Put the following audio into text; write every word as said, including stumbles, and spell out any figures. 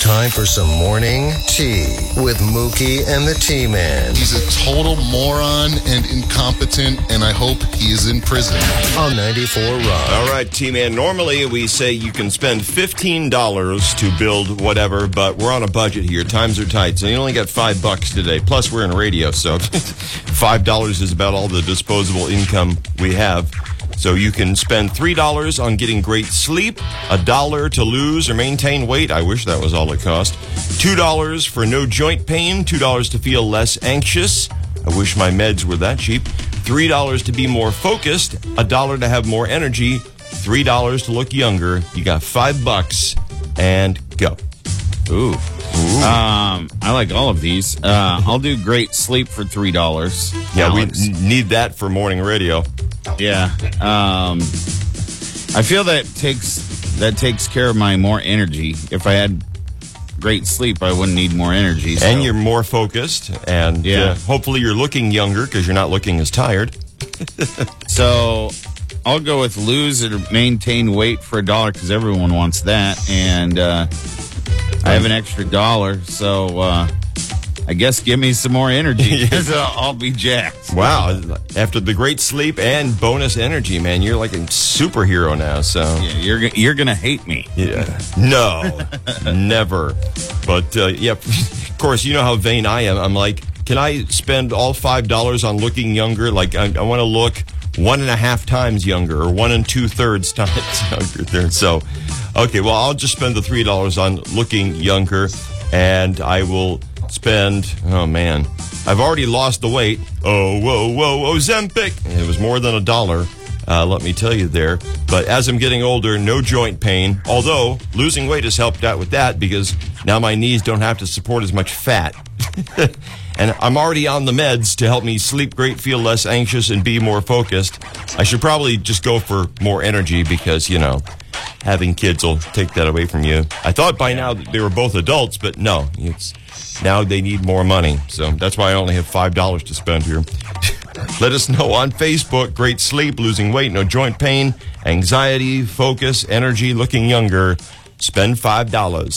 Time for some morning tea with Mookie and the T-Man. He's a total moron and incompetent, and I hope he is in prison. On ninety-four Rock. All right, T-Man. Normally, we say you can spend fifteen dollars to build whatever, but we're on a budget here. Times are tight, so you only got five bucks today. Plus, we're in radio, so five dollars is about all the disposable income we have. So you can spend three dollars on getting great sleep, a dollar to lose or maintain weight. I wish that was all it cost. two dollars for no joint pain, two dollars to feel less anxious. I wish my meds were that cheap. three dollars to be more focused, a dollar to have more energy, three dollars to look younger. You got five bucks, and go. Ooh. Ooh. Um, I like all of these. Uh, I'll do great sleep for three dollars. Yeah, Alex. we n- need that for morning radio. Yeah. Um, I feel that takes that takes care of my more energy. If I had great sleep, I wouldn't need more energy. So. And you're more focused, and Yeah. uh, hopefully you're looking younger because you're not looking as tired. So I'll go with lose or maintain weight for a dollar because everyone wants that. And uh, I have an extra dollar, so uh, I guess give me some more energy because I'll be jacked. Wow. After the great sleep and bonus energy, man, you're like a superhero now. So Yeah, you're you're gonna hate me. yeah. No, never. But uh, yeah, of course, you know how vain I am. I'm like, can I spend all five dollars on looking younger? Like, I, I want to look one and a half times younger, or one and two thirds times younger. There. So, okay, well, I'll just spend the three dollars on looking younger, and I will spend. Oh man, I've already lost the weight. Oh, whoa, whoa, Ozempic. It was more than a dollar. Uh, let me tell you there. But as I'm getting older, no joint pain. Although losing weight has helped out with that because now my knees don't have to support as much fat. And I'm already on the meds to help me sleep great, feel less anxious, and be more focused. I should probably just go for more energy because, you know, having kids will take that away from you. I thought by now that they were both adults, but no. It's now they need more money. So that's why I only have five dollars to spend here. Let us know on Facebook. Great sleep, losing weight, no joint pain, anxiety, focus, energy, looking younger. Spend five dollars.